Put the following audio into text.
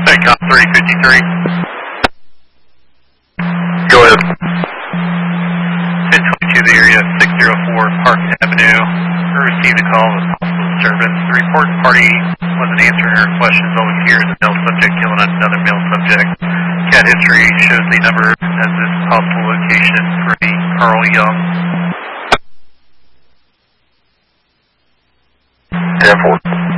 TechCom 353. Go ahead. 1022 the area, 604 Park Avenue. We received a call of possible disturbance. The reporting party wasn't answering her questions. All we hear is a male subject killing another male subject. Cat history shows the number as this possible location for the Carl Young. 10-4.